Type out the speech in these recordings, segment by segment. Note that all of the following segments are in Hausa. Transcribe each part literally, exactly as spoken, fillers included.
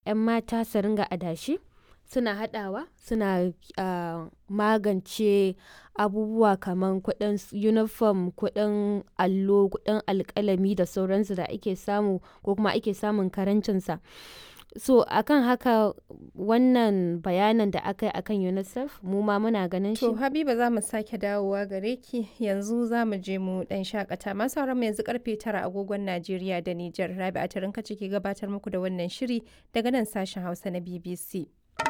'yan mata su ringa adashi suna haɗawa suna uh, magance abubuwa kamar kuɗin uniform, kuɗin allo, kuɗin alƙalami da sauransu da ake samu ko kuma ake samun karancinsa. So akan haka wannan bayanan da aka yi akan UNICEF mu ma muna ganin shi. To Habiba za mu sake dawowa gare ki yanzu za mu je mu dan shakata masu sauran mu yanzu karfe tara agogon Najeriya da Nijar. Rabi'a Tarinka ce ke gabatar muku da wannan shiri daga nan sashen Hausa na B B C.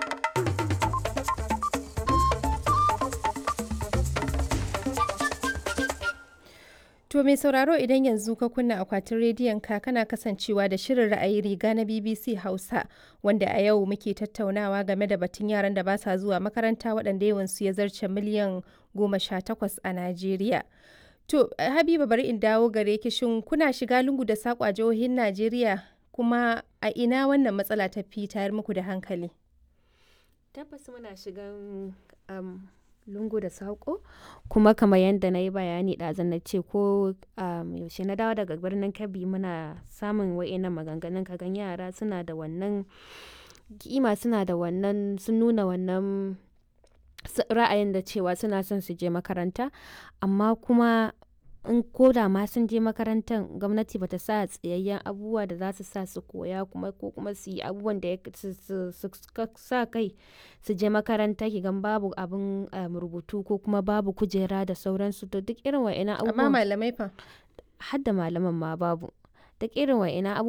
To mai sauraro idan yanzu ka kunna akwatin rediyon ka kana kasancewa da shirin ra'ayi riga na B B C Hausa wanda a yau muke tattaunawa game da batun yaran da ba sa zuwa makaranta waɗanda yawansu ya zarce miliyan goma sha takwas a Najeriya. To Habiba bari in dawo gare ki shin kuna shiga lungu da saƙo a jihohin Najeriya kuma a ina wannan matsala ta fi tayar muku da hankali? Tabbas muna shigan um, lungu da saƙo kuma kamar yadda na yi bayani ɗazan na ce ko um, yaushe na dawo daga birnin Kebbi muna samun wa'innan maganganun kagan yara suna da wannan kima suna da wannan sun nuna wannan ra'ayin da cewa suna son su je makaranta amma kuma in koda ma sun je makarantar gwamnati bata sa tsayayyen abubuwa da za su sa su koya kuma ko kuma su yi abubuwan da ya sa kai su je makaranta ki gan babu abin rubutu ko kuma babu kujera da sauransu to duk irin wa'ina abubuwan amma malamai fa har da malaman ma babu duk irin wa'ina